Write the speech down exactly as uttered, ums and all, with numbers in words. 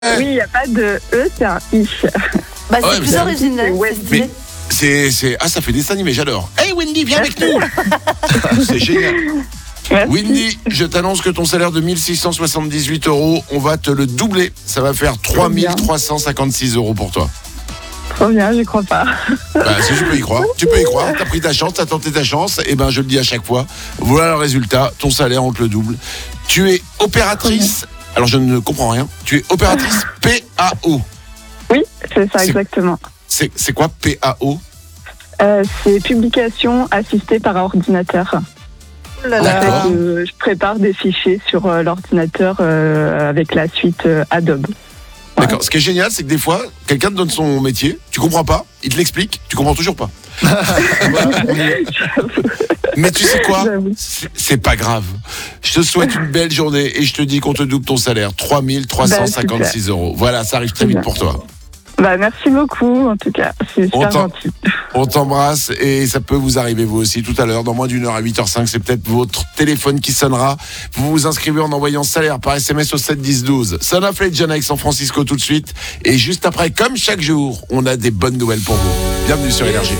Oui, il n'y a pas de E, c'est un I. Bah, c'est Ouais, mais plus c'est- original. c'est c'est stylé. Mais c'est, c'est... Ah, ça fait dessin animé, j'adore. Hey Wendy, viens avec nous. C'est génial. Merci. Wendy, je t'annonce que ton salaire de mille six cent soixante-dix-huit euros, on va te le doubler. Ça va faire trois mille trois cent cinquante-six euros pour toi. Trop bien, j'y crois pas. Bah, si tu peux y croire, tu peux y croire. T'as pris ta chance, t'as tenté ta chance. Et ben, je le dis à chaque fois. Voilà le résultat. Ton salaire, on te le double. Tu es opératrice. Alors, je ne comprends rien. Tu es opératrice P A O. Oui, c'est ça, C'est- exactement. C'est, c'est quoi P A O? Euh, c'est publication assistée par ordinateur. Oh là En là. D'accord. fait, euh, je prépare des fichiers sur euh, l'ordinateur euh, avec la suite euh, Adobe. D'accord. Ce qui est génial, c'est que des fois, quelqu'un te donne son métier, tu comprends pas, il te l'explique, tu comprends toujours pas. Voilà. Mais tu sais quoi? J'avoue. C'est c'est pas grave. Je te souhaite une belle journée et je te dis qu'on te double ton salaire. trois mille trois cent cinquante-six euros. Voilà, ça arrive très vite pour toi. Bah, merci beaucoup, en tout cas. C'est On super t'en- gentil. On t'embrasse et ça peut vous arriver vous aussi tout à l'heure, dans moins d'une heure à huit heures cinq, c'est peut-être votre téléphone qui sonnera. Vous vous inscrivez en envoyant salaire par S M S au sept dix douze. Son of Legend avec San Francisco tout de suite. Et juste après, comme chaque jour, on a des bonnes nouvelles pour vous. Bienvenue sur Énergie.